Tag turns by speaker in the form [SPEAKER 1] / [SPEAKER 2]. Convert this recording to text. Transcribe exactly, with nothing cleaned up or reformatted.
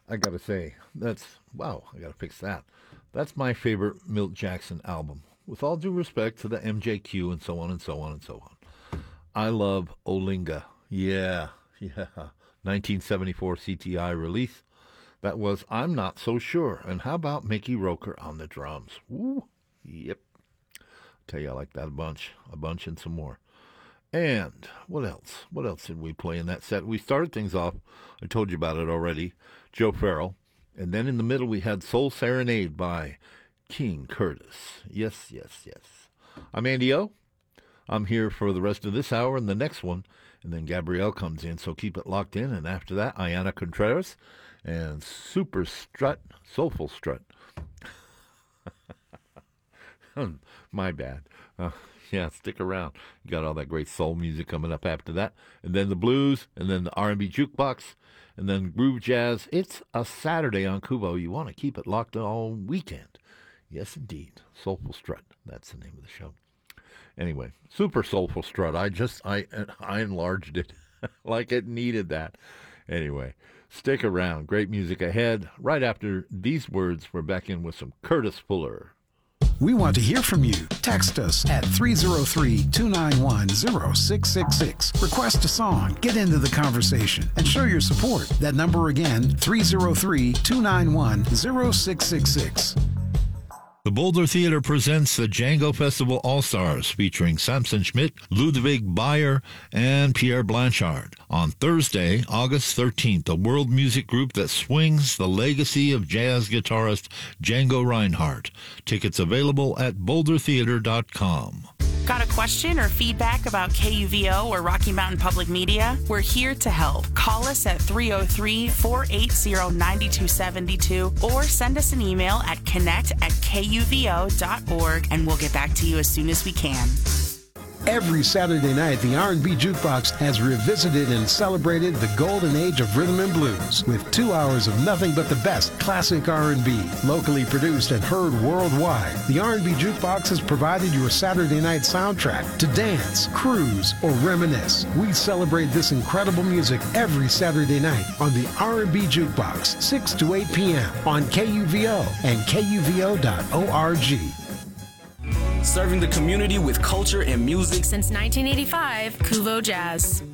[SPEAKER 1] I gotta say, that's, wow, I gotta fix that. That's my favorite Milt Jackson album. With all due respect to the M J Q and so on and so on and so on. I love Olinga. Yeah, yeah. nineteen seventy-four C T I release. That was I'm Not So Sure. And how about Mickey Roker on the drums? Woo, yep. Tell you, I like that a bunch. A bunch and some more. And what else? What else did we play in that set? We started things off, I told you about it already, Joe Farrell. And then in the middle we had Soul Serenade by King Curtis. Yes, yes, yes. I'm Andy O. I'm here for the rest of this hour and the next one. And then Gabrielle comes in, so keep it locked in. And after that, Ayana Contreras and Super Strut, Soulful Strut. My bad. Uh, yeah, stick around. You got all that great soul music coming up after that. And then the blues, and then the R and B jukebox, and then groove jazz. It's a Saturday on Kubo. You want to keep it locked all weekend. Yes, indeed. Soulful Strut. That's the name of the show. Anyway, Super Soulful Strut. I just, I, I enlarged it like it needed that. Anyway, stick around. Great music ahead. Right after these words, we're back in with some Curtis Fuller.
[SPEAKER 2] We want to hear from you. Text us at three oh three, two nine one, oh six six six. Request a song, get into the conversation, and show your support. That number again, three oh three, two nine one, oh six six six.
[SPEAKER 1] The Boulder Theater presents the Django Festival All-Stars featuring Samson Schmidt, Ludwig Bayer, and Pierre Blanchard. On Thursday, August thirteenth, a world music group that swings the legacy of jazz guitarist Django Reinhardt. Tickets available at boulder theater dot com.
[SPEAKER 3] Got a question or feedback about K U V O or Rocky Mountain Public Media? We're here to help. Call us at three oh three, four eight oh, nine two seven two or send us an email at connect at K U V O dot org and we'll get back to you as soon as we can.
[SPEAKER 2] Every Saturday night, the R and B Jukebox has revisited and celebrated the golden age of rhythm and blues with two hours of nothing but the best classic R and B, locally produced and heard worldwide. The R and B Jukebox has provided your Saturday night soundtrack to dance, cruise, or reminisce. We celebrate this incredible music every Saturday night on the R and B Jukebox, six to eight p.m. on K U V O and K U V O dot org.
[SPEAKER 4] Serving the community with culture and music
[SPEAKER 5] since nineteen eighty-five, Kuvo Jazz.